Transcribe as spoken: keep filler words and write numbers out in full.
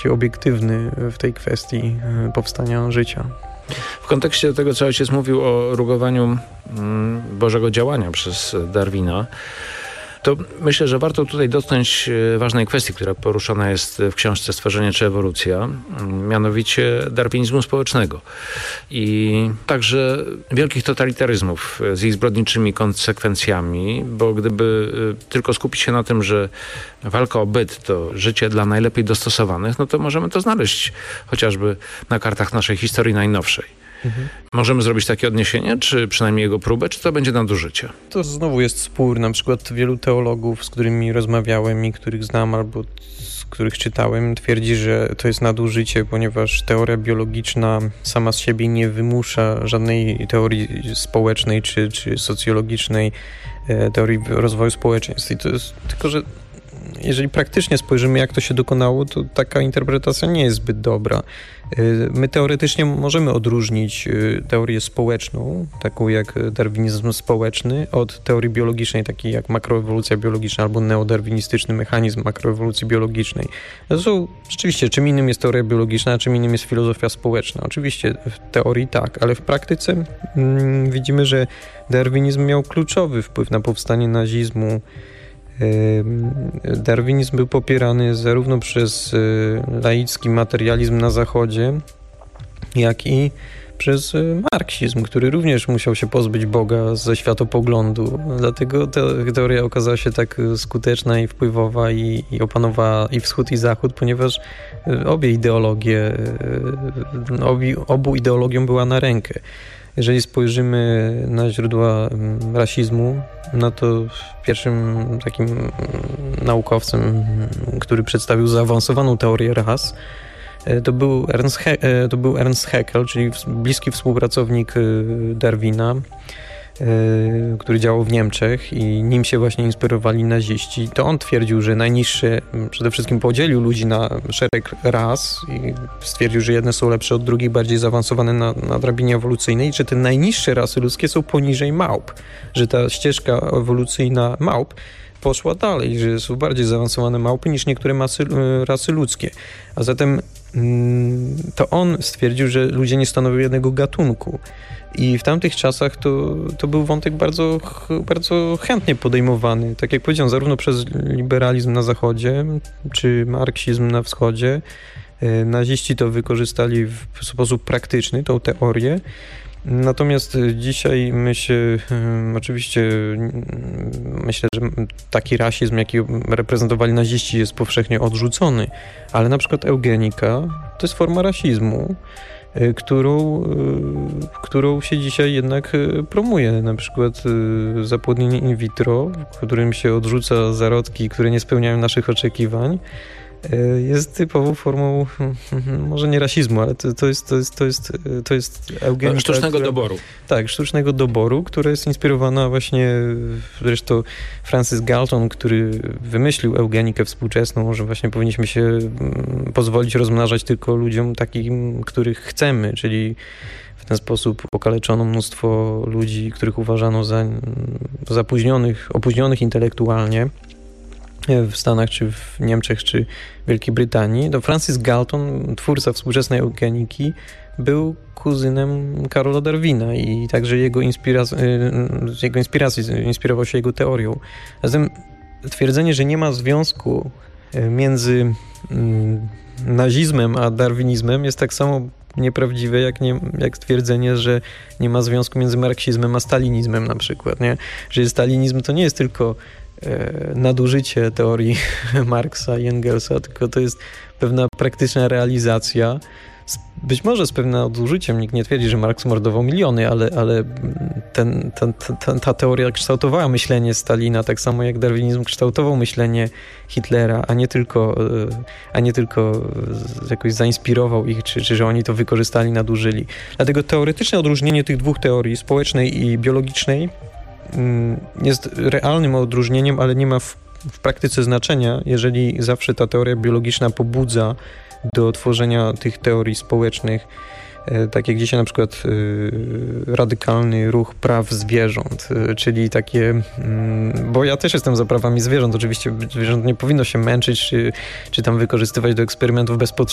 bardziej obiektywny w tej kwestii powstania życia. W kontekście tego, co ojciec mówił o rugowaniu Bożego działania przez Darwina, to myślę, że warto tutaj dotknąć ważnej kwestii, która poruszona jest w książce Stworzenie czy ewolucja, mianowicie darwinizmu społecznego i także wielkich totalitaryzmów z ich zbrodniczymi konsekwencjami, bo gdyby tylko skupić się na tym, że walka o byt to życie dla najlepiej dostosowanych, no to możemy to znaleźć chociażby na kartach naszej historii najnowszej. Mhm. Możemy zrobić takie odniesienie, czy przynajmniej jego próbę, czy to będzie nadużycie? To znowu jest spór. Na przykład wielu teologów, z którymi rozmawiałem i których znam albo z których czytałem, twierdzi, że to jest nadużycie, ponieważ teoria biologiczna sama z siebie nie wymusza żadnej teorii społecznej czy, czy socjologicznej, teorii rozwoju społeczeństw. I to jest tylko, że jeżeli praktycznie spojrzymy, jak to się dokonało, to taka interpretacja nie jest zbyt dobra. My teoretycznie możemy odróżnić teorię społeczną, taką jak darwinizm społeczny, od teorii biologicznej, takiej jak makroewolucja biologiczna albo neodarwinistyczny mechanizm makroewolucji biologicznej. To są rzeczywiście, czym innym jest teoria biologiczna, a czym innym jest filozofia społeczna. Oczywiście w teorii tak, ale w praktyce mm, widzimy, że darwinizm miał kluczowy wpływ na powstanie nazizmu. Darwinizm był popierany zarówno przez laicki materializm na Zachodzie, jak i przez marksizm, który również musiał się pozbyć Boga ze światopoglądu. Dlatego ta teoria okazała się tak skuteczna i wpływowa i, i opanowała i wschód, i zachód, ponieważ obie ideologie, obi, obu ideologiom była na rękę. Jeżeli spojrzymy na źródła rasizmu, no to pierwszym takim naukowcem, który przedstawił zaawansowaną teorię ras, to był Ernst, He- to był Ernst Haeckel, czyli bliski współpracownik Darwina, który działał w Niemczech i nim się właśnie inspirowali naziści. To on twierdził, że najniższe, przede wszystkim podzielił ludzi na szereg ras i stwierdził, że jedne są lepsze od drugich, bardziej zaawansowane na, na drabinie ewolucyjnej i że te najniższe rasy ludzkie są poniżej małp, że ta ścieżka ewolucyjna małp poszła dalej, że są bardziej zaawansowane małpy niż niektóre masy, rasy ludzkie. A zatem to on stwierdził, że ludzie nie stanowią jednego gatunku. I w tamtych czasach to, to był wątek bardzo, bardzo chętnie podejmowany. Tak jak powiedziałem, zarówno przez liberalizm na Zachodzie, czy marksizm na Wschodzie. Naziści to wykorzystali w sposób praktyczny, tą teorię. Natomiast dzisiaj my się, oczywiście myślę, że taki rasizm, jaki reprezentowali naziści, jest powszechnie odrzucony, ale na przykład eugenika to jest forma rasizmu, którą, którą się dzisiaj jednak promuje. Na przykład zapłodnienie in vitro, w którym się odrzuca zarodki, które nie spełniają naszych oczekiwań, jest typową formą, może nie rasizmu, ale to, to jest to jest, to jest, to jest eugenika. Sztucznego która, doboru. Tak, sztucznego doboru, która jest inspirowana właśnie, zresztą Francis Galton, który wymyślił eugenikę współczesną, że właśnie powinniśmy się pozwolić rozmnażać tylko ludziom takim, których chcemy, czyli w ten sposób okaleczono mnóstwo ludzi, których uważano za zapóźnionych, opóźnionych intelektualnie w Stanach, czy w Niemczech, czy Wielkiej Brytanii. To Francis Galton, twórca współczesnej eugeniki, był kuzynem Karola Darwina i także jego, inspirac- z jego inspiracji inspirował się jego teorią. Zatem twierdzenie, że nie ma związku między nazizmem a darwinizmem jest tak samo nieprawdziwe, jak, nie, jak twierdzenie, że nie ma związku między marksizmem a stalinizmem na przykład, nie? Że stalinizm to nie jest tylko nadużycie teorii Marksa i Engelsa, tylko to jest pewna praktyczna realizacja, być może z pewnym nadużyciem. Nikt nie twierdzi, że Marks mordował miliony, ale, ale ten, ten, ten, ta teoria kształtowała myślenie Stalina, tak samo jak darwinizm kształtował myślenie Hitlera, a nie tylko, a nie tylko jakoś zainspirował ich, czy, czy że oni to wykorzystali, nadużyli. Dlatego teoretyczne odróżnienie tych dwóch teorii, społecznej i biologicznej, jest realnym odróżnieniem, ale nie ma w, w praktyce znaczenia, jeżeli zawsze ta teoria biologiczna pobudza do tworzenia tych teorii społecznych, tak jak dzisiaj na przykład radykalny ruch praw zwierząt, czyli takie, bo ja też jestem za prawami zwierząt, oczywiście zwierząt nie powinno się męczyć, czy, czy tam wykorzystywać do eksperymentów bez potrzeby,